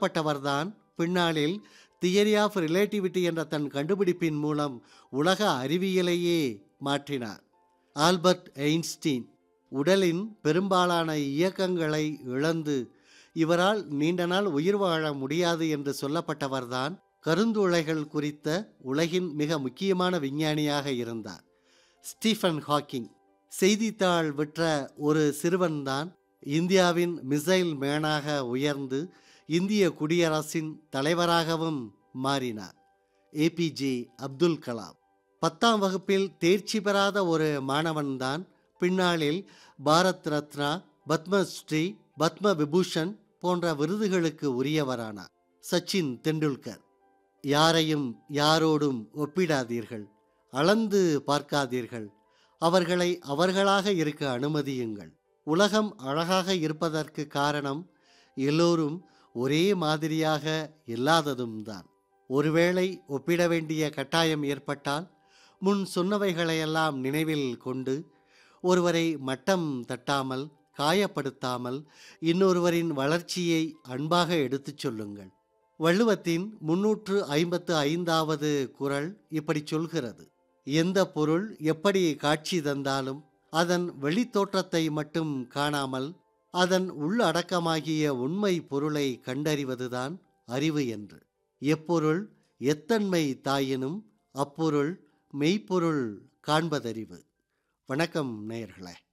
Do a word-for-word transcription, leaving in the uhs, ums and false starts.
சொல்லப்பட்டவர்தான் பின்னாளில் theory of relativity என்ற தன் கண்டுபிடிப்பின் மூலம் உலக அறிவியலையே மாற்றினார். ஆல்பர்ட் ஐன்ஸ்டீன் உடலின் பெரும்பாலான இயக்கங்களை இழந்து இவரால் நீண்ட நாள் உயிர் வாழ முடியாது என்று சொல்லப்பட்டவர்தான் கருந்துளைகள் குறித்த உலகின் மிக முக்கியமான விஞ்ஞானியாக இருந்தார். ஸ்டீஃபன் ஹாக்கிங் செய்தித்தாள் விற்ற ஒரு சிறுவன்தான் இந்தியாவின் மிசைல் மேனாக உயர்ந்து இந்திய குடியரசின் தலைவராகவும் மாறினார். ஏபிஜே அப்துல் கலாம் பத்தாம் வகுப்பில் தேர்ச்சி பெறாத ஒரு மாணவன்தான் பின்னாளில் பாரத் ரத்னா, பத்மஸ்ரீ, பத்ம விபூஷன் போன்ற விருதுகளுக்கு உரியவரானார். சச்சின் தெண்டுல்கர் யாரையும் யாரோடும் ஒப்பிடாதீர்கள், அளந்து பார்க்காதீர்கள், அவர்களை அவர்களாக இருக்க அனுமதியுங்கள். உலகம் அழகாக இருப்பதற்கு காரணம் எல்லோரும் ஒரே மாதிரியாக இல்லாததும் தான். ஒருவேளை ஒப்பிட வேண்டிய கட்டாயம் ஏற்பட்டால் முன் சொன்னவைகளையெல்லாம் நினைவில் கொண்டு ஒருவரை மட்டம் தட்டாமல், காயப்படுத்தாமல் இன்னொருவரின் வளர்ச்சியை அன்பாக எடுத்துச் சொல்லுங்கள். வள்ளுவத்தின் முன்னூற்று ஐம்பத்து ஐந்தாவது குறள் இப்படி சொல்கிறது: எந்த பொருள் எப்படி காட்சி தந்தாலும் அதன் வெளித்தோற்றத்தை மட்டும் காணாமல் அதன் உள்ளடக்கமாகிய உண்மை பொருளை கண்டறிவதுதான் அறிவு என்று. எப்பொருள் எத்தன்மை தாயினும் அப்பொருள் மெய்ப்பொருள் காண்பதறிவு. வணக்கம் நேயர்களே.